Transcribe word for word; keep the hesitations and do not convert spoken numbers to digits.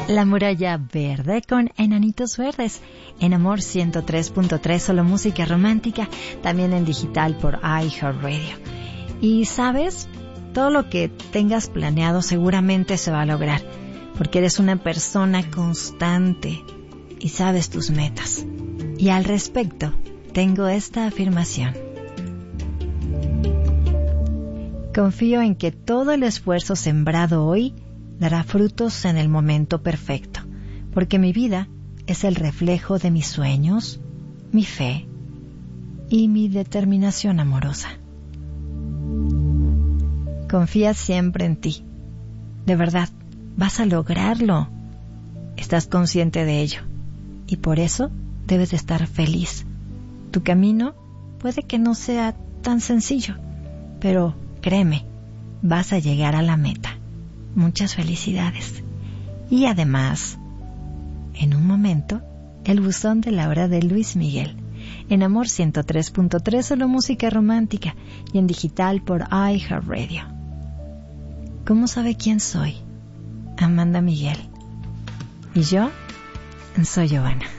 La Muralla Verde con Enanitos Verdes. En Amor ciento tres punto tres, solo música romántica, también en digital por iHeartRadio. Y sabes, todo lo que tengas planeado seguramente se va a lograr, porque eres una persona constante y sabes tus metas. Y al respecto, tengo esta afirmación. Confío en que todo el esfuerzo sembrado hoy dará frutos en el momento perfecto, porque mi vida es el reflejo de mis sueños, mi fe y mi determinación amorosa. Confía siempre en ti. De verdad, vas a lograrlo. Estás consciente de ello y por eso debes de estar feliz. Tu camino puede que no sea tan sencillo, pero créeme, vas a llegar a la meta. Muchas felicidades. Y además, en un momento, el buzón de la hora de Luis Miguel. En Amor ciento tres punto tres, solo música romántica, y en digital por iHeartRadio. ¿Cómo sabe quién soy? Amanda Miguel. Y yo soy Giovanna.